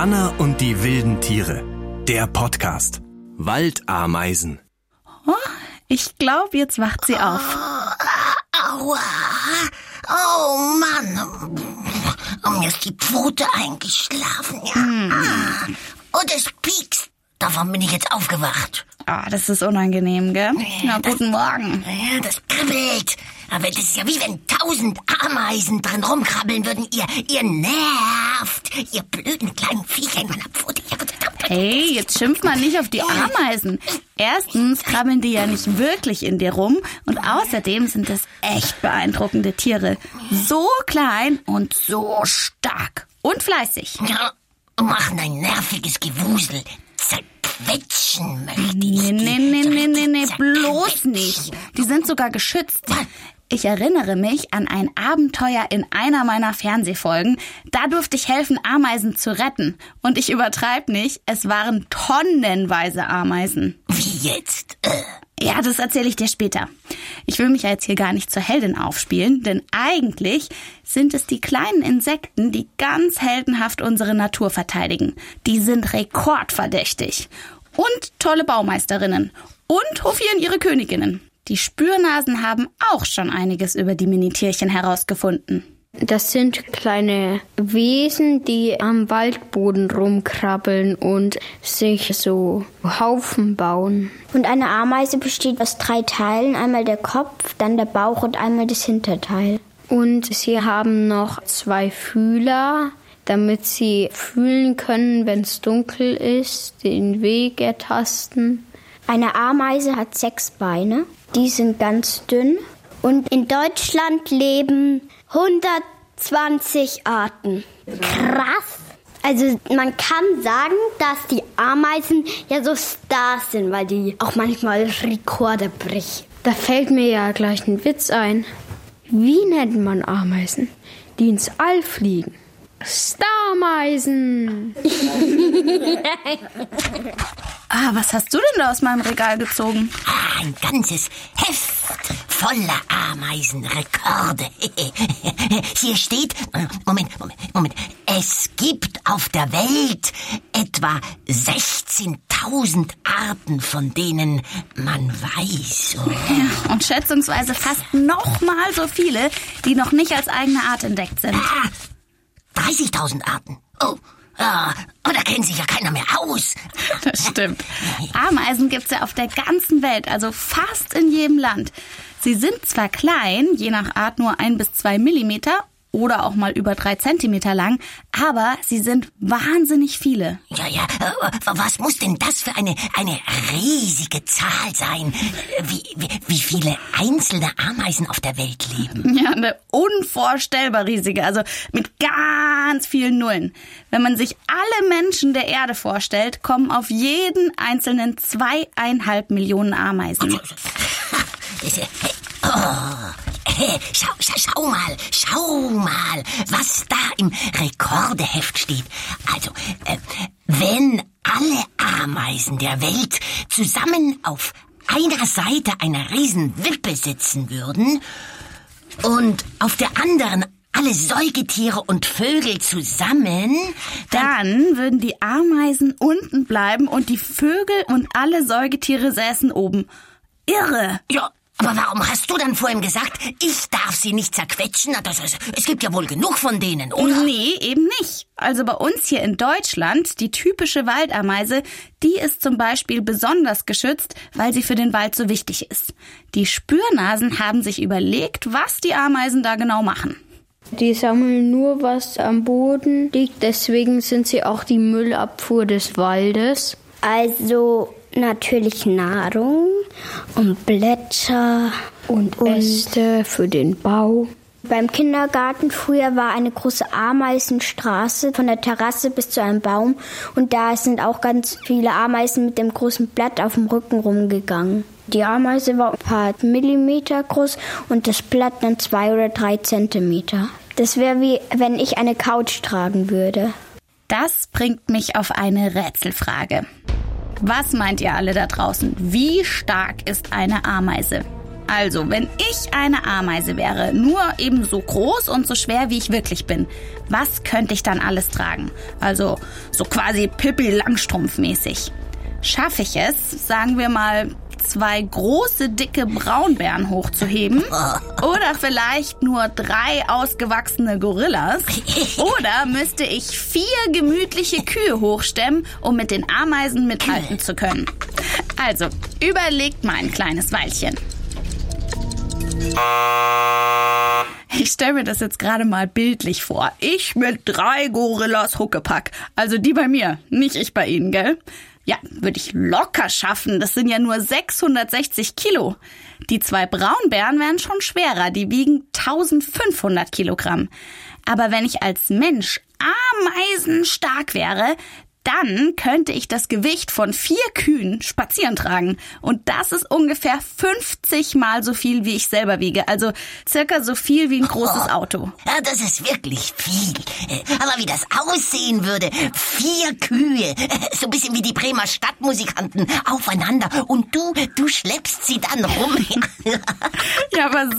Anna und die wilden Tiere. Der Podcast. Waldameisen. Oh, ich glaube, jetzt wacht sie auf. Aua. Oh Mann. Mir ist die Pfote eingeschlafen. Ja. Und es piekst. Davon bin ich jetzt aufgewacht. Ah, das ist unangenehm, gell? Na, guten Morgen. Ja, das kribbelt. Aber das ist ja wie wenn 1000 Ameisen drin rumkrabbeln würden. Ihr nervt. Ihr blöden kleinen Viecher in meiner Pfote. Hey, jetzt schimpf mal nicht auf die Ameisen. Erstens krabbeln die ja nicht wirklich in dir rum. Und außerdem sind es echt beeindruckende Tiere. So klein und so stark. Und fleißig. Ja, und machen ein nerviges Gewusel. Zerquetschen möchte ich. Nee, bloß nicht. Die sind sogar geschützt. Ich erinnere mich an ein Abenteuer in einer meiner Fernsehfolgen. Da durfte ich helfen, Ameisen zu retten. Und ich übertreibe nicht, es waren tonnenweise Ameisen. Wie jetzt? Ja, das erzähle ich dir später. Ich will mich ja jetzt hier gar nicht zur Heldin aufspielen, denn eigentlich sind es die kleinen Insekten, die ganz heldenhaft unsere Natur verteidigen. Die sind rekordverdächtig. Und tolle Baumeisterinnen. Und hofieren ihre Königinnen. Die Spürnasen haben auch schon einiges über die Minitierchen herausgefunden. Das sind kleine Wesen, die am Waldboden rumkrabbeln und sich so Haufen bauen. Und eine Ameise besteht aus 3 Teilen. Einmal der Kopf, dann der Bauch und einmal das Hinterteil. Und sie haben noch 2 Fühler, damit sie fühlen können, wenn es dunkel ist, den Weg ertasten. Eine Ameise hat 6 Beine. Die sind ganz dünn. Und in Deutschland leben 120 Arten. Krass. Also man kann sagen, dass die Ameisen ja so Stars sind, weil die auch manchmal Rekorde brechen. Da fällt mir ja gleich ein Witz ein. Wie nennt man Ameisen, die ins All fliegen? Starmeisen! Was hast du denn da aus meinem Regal gezogen? Ein ganzes Heft voller Ameisenrekorde. Hier steht, Moment. Es gibt auf der Welt etwa 16.000 Arten, von denen man weiß. Ja, und schätzungsweise fast noch mal so viele, die noch nicht als eigene Art entdeckt sind. 30.000 Arten. Oh, da kennt sich ja keiner mehr aus. Das stimmt. Ameisen gibt's ja auf der ganzen Welt, also fast in jedem Land. Sie sind zwar klein, je nach Art nur 1 bis 2 Millimeter oder auch mal über 3 Zentimeter lang, aber sie sind wahnsinnig viele. Ja, was muss denn das für eine riesige Zahl sein? Wie viele einzelne Ameisen auf der Welt leben? Ja, eine unvorstellbar riesige, also mit ganz vielen Nullen. Wenn man sich alle Menschen der Erde vorstellt, kommen auf jeden einzelnen 2,5 Millionen Ameisen. Schau mal, was da im Rekordeheft steht. Also, wenn alle Ameisen der Welt zusammen auf einer Seite einer Riesenwippe sitzen würden und auf der anderen alle Säugetiere und Vögel zusammen, dann würden die Ameisen unten bleiben und die Vögel und alle Säugetiere säßen oben. Irre! Ja. Aber warum hast du dann vorhin gesagt, ich darf sie nicht zerquetschen? Es gibt ja wohl genug von denen, oder? Nee, eben nicht. Also bei uns hier in Deutschland, die typische Waldameise, die ist zum Beispiel besonders geschützt, weil sie für den Wald so wichtig ist. Die Spürnasen haben sich überlegt, was die Ameisen da genau machen. Die sammeln nur, was am Boden liegt, deswegen sind sie auch die Müllabfuhr des Waldes. Also natürlich Nahrung und Blätter und Äste für den Bau. Beim Kindergarten früher war eine große Ameisenstraße von der Terrasse bis zu einem Baum und da sind auch ganz viele Ameisen mit dem großen Blatt auf dem Rücken rumgegangen. Die Ameise war ein paar Millimeter groß und das Blatt dann 2 oder 3 Zentimeter. Das wäre wie wenn ich eine Couch tragen würde. Das bringt mich auf eine Rätselfrage. Was meint ihr alle da draußen? Wie stark ist eine Ameise? Also, wenn ich eine Ameise wäre, nur eben so groß und so schwer, wie ich wirklich bin, was könnte ich dann alles tragen? Also, so quasi Pippi Langstrumpf-mäßig. Schaffe ich es, sagen wir mal, 2 große, dicke Braunbären hochzuheben? Oder vielleicht nur 3 ausgewachsene Gorillas? Oder müsste ich 4 gemütliche Kühe hochstemmen, um mit den Ameisen mithalten zu können? Also, überlegt mal ein kleines Weilchen. Ich stelle mir das jetzt gerade mal bildlich vor. Ich mit 3 Gorillas Huckepack. Also die bei mir, nicht ich bei Ihnen, gell? Ja, würde ich locker schaffen. Das sind ja nur 660 Kilo. Die 2 Braunbären wären schon schwerer. Die wiegen 1500 Kilogramm. Aber wenn ich als Mensch ameisenstark wäre, dann könnte ich das Gewicht von 4 Kühen spazieren tragen. Und das ist ungefähr 50 Mal so viel, wie ich selber wiege. Also circa so viel wie ein großes Auto. Ja, das ist wirklich viel. Aber wie das aussehen würde, 4 Kühe, so ein bisschen wie die Bremer Stadtmusikanten aufeinander. Und du schleppst sie dann rum. Ja, aber